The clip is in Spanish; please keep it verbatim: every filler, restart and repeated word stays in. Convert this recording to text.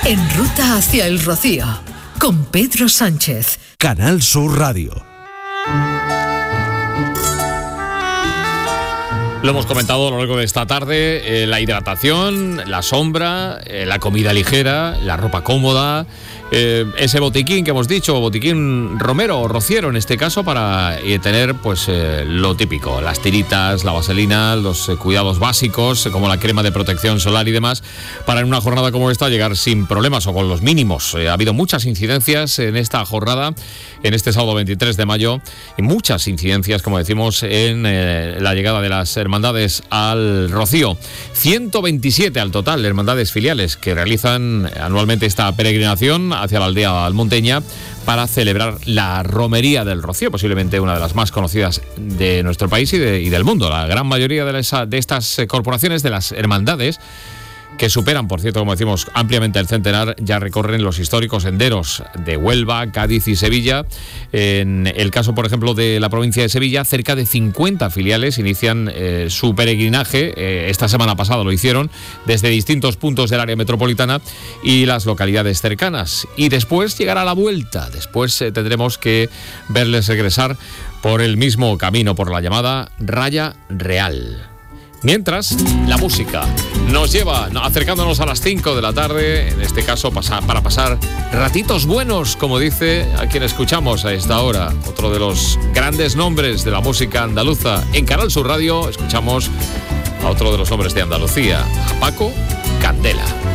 En ruta hacia el Rocío, con Pedro Sánchez. Canal Sur Radio. Lo hemos comentado a lo largo de esta tarde, eh, la hidratación, la sombra, eh, la comida ligera, la ropa cómoda, eh, ese botiquín que hemos dicho, botiquín romero o rociero en este caso, para eh, tener pues eh, lo típico, las tiritas, la vaselina, los eh, cuidados básicos, eh, como la crema de protección solar y demás, para en una jornada como esta llegar sin problemas o con los mínimos. Eh, ha habido muchas incidencias en esta jornada, en este sábado veintitrés de mayo, y muchas incidencias, como decimos, en eh, la llegada de las hermandades al Rocío. ciento veintisiete al total de hermandades filiales que realizan anualmente esta peregrinación hacia la aldea almonteña para celebrar la romería del Rocío, posiblemente una de las más conocidas de nuestro país y, de, y del mundo. La gran mayoría de, esa, de estas corporaciones, de las hermandades, que superan, por cierto, como decimos, ampliamente el centenar, ya recorren los históricos senderos de Huelva, Cádiz y Sevilla. En el caso, por ejemplo, de la provincia de Sevilla, cerca de cincuenta filiales inician eh, su peregrinaje, eh, esta semana pasada lo hicieron, desde distintos puntos del área metropolitana y las localidades cercanas. Y después llegará la vuelta, después eh, tendremos que verles regresar por el mismo camino, por la llamada Raya Real. Mientras, la música nos lleva acercándonos a las cinco de la tarde, en este caso pasa, para pasar ratitos buenos, como dice a quien escuchamos a esta hora. Otro de los grandes nombres de la música andaluza. En Canal Sur Radio escuchamos a otro de los nombres de Andalucía, a Paco Candela.